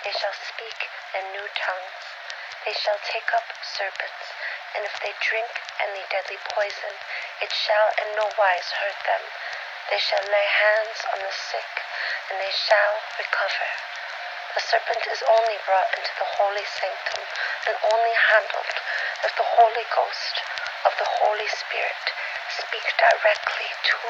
They shall speak in new tongues. They shall take up serpents, and if they drink any deadly poison, it shall in no wise hurt them. They shall lay hands on the sick, and they shall recover. The serpent is only brought into the holy sanctum, and only handled if the Holy Ghost of the Holy Spirit speak directly to